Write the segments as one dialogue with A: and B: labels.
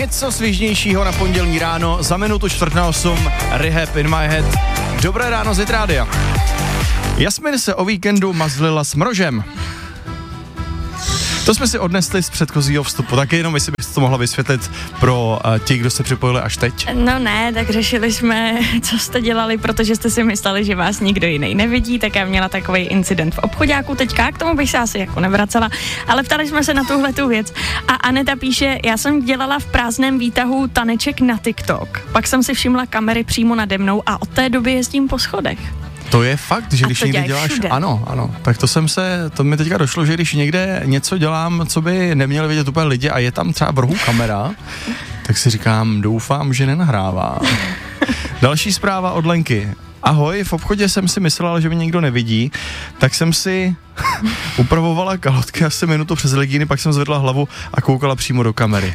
A: něco svižnějšího na pondělní ráno, za minutu 7:45, Rehab in my head. Dobré ráno z Rádia. Jasmin se o víkendu mazlila s mrožem. To jsme si odnesli z předchozího vstupu, tak jenom jestli byste to mohla vysvětlit pro ti, kdo se připojili až teď.
B: No ne, tak řešili jsme, co jste dělali, protože jste si mysleli, že vás nikdo jiný nevidí, tak já měla takový incident v obchoďáku teďka, k tomu bych se asi jako nevracela, ale ptali jsme se na tuhletu věc a Aneta píše, já jsem dělala v prázdném výtahu taneček na TikTok, pak jsem si všimla kamery přímo nade mnou a od té doby jezdím po schodech.
A: To je fakt, že když někde děláš,
B: všude.
A: Ano, tak to mi teďka došlo, že když někde něco dělám, co by neměli vidět úplně lidi a je tam třeba v rohu kamera, tak si říkám, doufám, že nenahrává. Další zpráva od Lenky. Ahoj, v obchodě jsem si myslela, že mě nikdo nevidí, tak jsem si upravovala kalhotky asi minutu přes legíny, pak jsem zvedla hlavu a koukala přímo do kamery.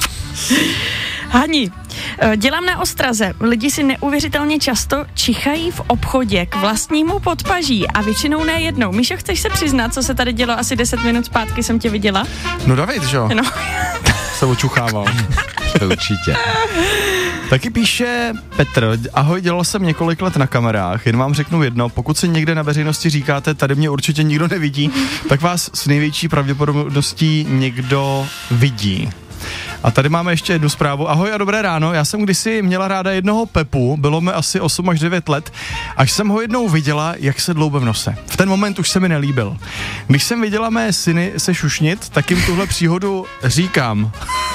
B: Hani, dělám na ostraze. Lidi si neuvěřitelně často čichají v obchodě k vlastnímu podpaží a většinou ne jednou. Míšo, chceš se přiznat, co se tady dělo asi 10 minut zpátky, jsem tě viděla?
A: No David, že jo?
B: No.
A: Se očuchával.
C: Určitě.
A: Taky píše Petr, ahoj, dělal jsem několik let na kamerách, jen vám řeknu jedno, pokud si někde na veřejnosti říkáte, tady mě určitě nikdo nevidí, tak vás s největší pravděpodobností někdo vidí. A tady máme ještě jednu zprávu. Ahoj a dobré ráno, já jsem kdysi měla ráda jednoho Pepu, bylo mi asi 8 až 9 let, až jsem ho jednou viděla, jak se dloube v nose. V ten moment už se mi nelíbil. Když jsem viděla mé syny se šušnit, tak jim tuhle příhodu říkám.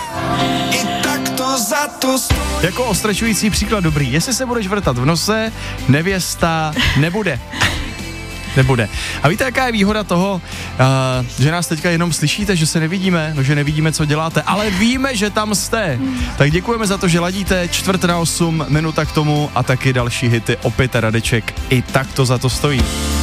A: Jako ostračující příklad dobrý. Jestli se budeš vrtat v nose, nevěsta nebude. A víte, jaká je výhoda toho, že nás teďka jenom slyšíte, že se nevidíme, no, že nevidíme, co děláte, ale víme, že tam jste. Tak děkujeme za to, že ladíte 7:45, minuta k tomu a taky další hity, opět Radeček, i tak to za to stojí.